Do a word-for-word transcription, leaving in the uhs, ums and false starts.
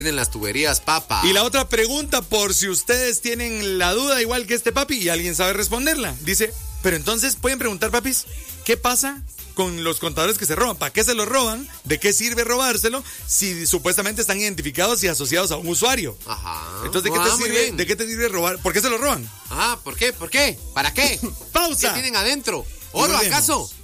en las tuberías, papá. Y la otra pregunta, por si ustedes tienen la duda igual que este papi y alguien sabe responderla. Dice, pero entonces pueden preguntar, papis, ¿qué pasa con los contadores que se roban? ¿Para qué se los roban? ¿De qué sirve robárselo? Si supuestamente están identificados y asociados a un usuario. Ajá. Entonces, ¿de qué, ah, te sirve, ¿de qué te sirve robar? ¿Por qué se los roban? Ah, ¿por qué? ¿Por qué? ¿Para qué? Pausa. ¿Qué tienen adentro? ¿Oro acaso?